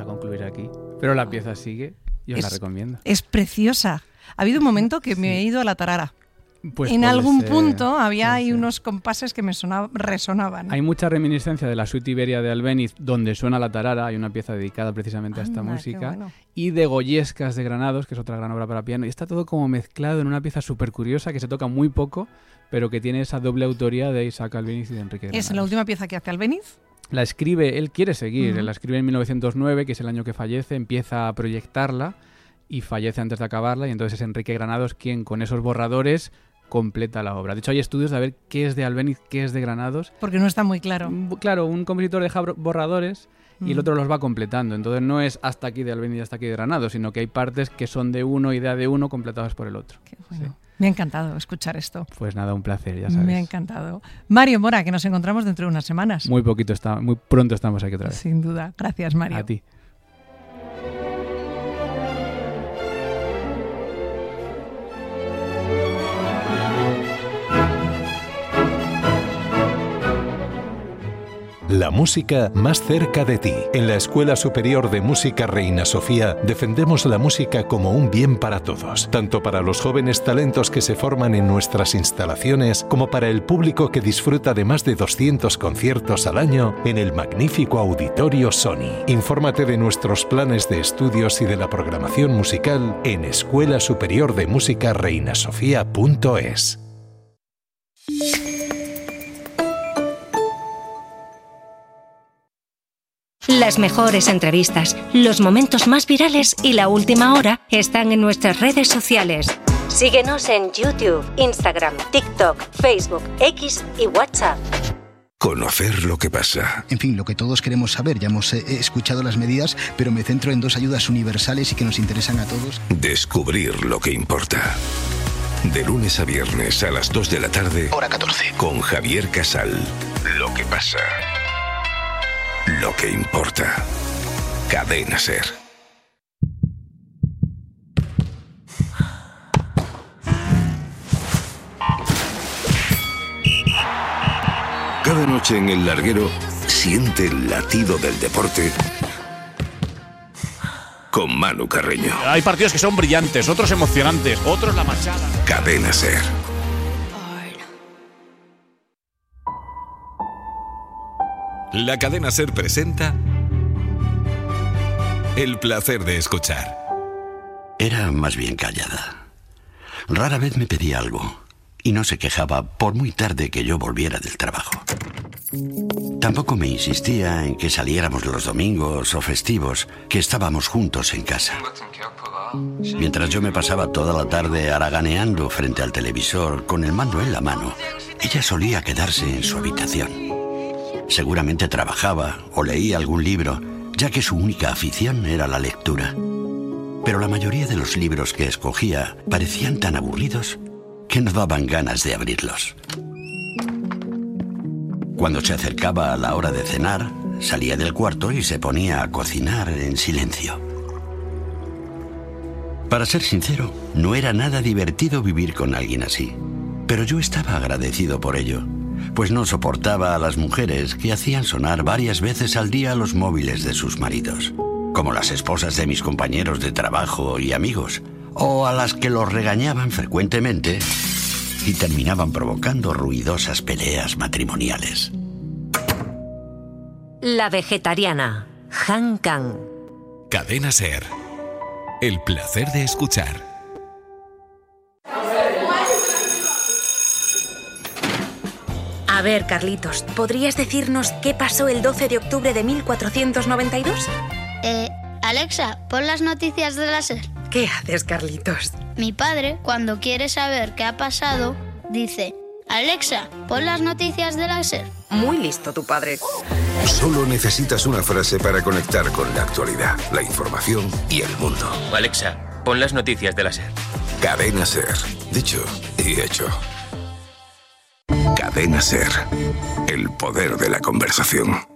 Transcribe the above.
a concluir aquí. Pero la pieza sigue y os la recomiendo. Es preciosa. Ha habido un momento que me he ido a la tarara. Pues en algún punto había ahí unos compases que me resonaban. Hay mucha reminiscencia de la suite Iberia de Albéniz, donde suena la tarara, hay una pieza dedicada precisamente a esta música, bueno. Y de Goyescas de Granados, que es otra gran obra para piano, y está todo como mezclado en una pieza súper curiosa que se toca muy poco, pero que tiene esa doble autoría de Isaac Albéniz y de Enrique Granados. ¿Es la última pieza que hace Albéniz? La escribe, él quiere seguir, la escribe en 1909, que es el año que fallece, empieza a proyectarla y fallece antes de acabarla, y entonces es Enrique Granados quien con esos borradores completa la obra. De hecho, hay estudios de ver qué es de Albéniz, qué es de Granados. Porque no está muy claro. Claro, un compositor deja borradores y el otro los va completando. Entonces no es hasta aquí de Albéniz y hasta aquí de Granados, sino que hay partes que son de uno, idea de uno, completadas por el otro. Qué bueno. Sí. Me ha encantado escuchar esto. Pues nada, un placer, ya sabes. Me ha encantado. Mario Mora, que nos encontramos dentro de unas semanas. Muy pronto estamos aquí otra vez. Sin duda. Gracias, Mario. A ti. La música más cerca de ti. En la Escuela Superior de Música Reina Sofía defendemos la música como un bien para todos, tanto para los jóvenes talentos que se forman en nuestras instalaciones como para el público que disfruta de más de 200 conciertos al año en el magnífico Auditorio Sony. Infórmate de nuestros planes de estudios y de la programación musical en Escuela Superior de Música reinasofía.es. Las mejores entrevistas, los momentos más virales y la última hora están en nuestras redes sociales. Síguenos en YouTube, Instagram, TikTok, Facebook, X y WhatsApp. Conocer lo que pasa. En fin, lo que todos queremos saber. Ya hemos escuchado las medidas, pero me centro en dos ayudas universales y que nos interesan a todos. Descubrir lo que importa. De lunes a viernes a las 2 de la tarde. Hora 14. Con Javier Casal. Lo que pasa. Lo que importa. Cadena SER. Cada noche en El Larguero siente el latido del deporte con Manu Carreño. Hay partidos que son brillantes, otros emocionantes, otros la machada. Cadena SER. La Cadena SER presenta El placer de escuchar. Era más bien callada. Rara vez me pedía algo y no se quejaba por muy tarde que yo volviera del trabajo. Tampoco me insistía en que saliéramos los domingos o festivos, que estábamos juntos en casa. Mientras yo me pasaba toda la tarde haraganeando frente al televisor con el mando en la mano, ella solía quedarse en su habitación. Seguramente trabajaba o leía algún libro, ya que su única afición era la lectura. Pero la mayoría de los libros que escogía parecían tan aburridos que no daban ganas de abrirlos. Cuando se acercaba a la hora de cenar, salía del cuarto y se ponía a cocinar en silencio. Para ser sincero, no era nada divertido vivir con alguien así, pero yo estaba agradecido por ello, pues no soportaba a las mujeres que hacían sonar varias veces al día los móviles de sus maridos, como las esposas de mis compañeros de trabajo y amigos, o a las que los regañaban frecuentemente y terminaban provocando ruidosas peleas matrimoniales. La vegetariana, Han Kang. Cadena SER. El placer de escuchar. A ver, Carlitos, ¿podrías decirnos qué pasó el 12 de octubre de 1492? Alexa, pon las noticias de la SER. ¿Qué haces, Carlitos? Mi padre, cuando quiere saber qué ha pasado, dice: Alexa, pon las noticias de la SER. Muy listo tu padre. Solo necesitas una frase para conectar con la actualidad, la información y el mundo. Alexa, pon las noticias de la SER. Cadena SER. Dicho y hecho. Cadena SER. El poder de la conversación.